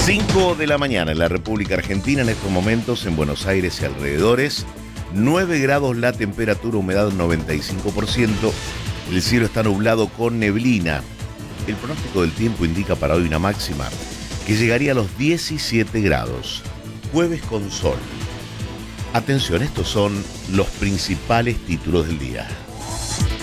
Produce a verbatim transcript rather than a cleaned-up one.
cinco de la mañana en la República Argentina, en estos momentos en Buenos Aires y alrededores. nueve grados la temperatura, humedad noventa y cinco por ciento. El cielo está nublado con neblina. El pronóstico del tiempo indica para hoy una máxima que llegaría a los diecisiete grados. Jueves con sol. Atención, estos son los principales títulos del día.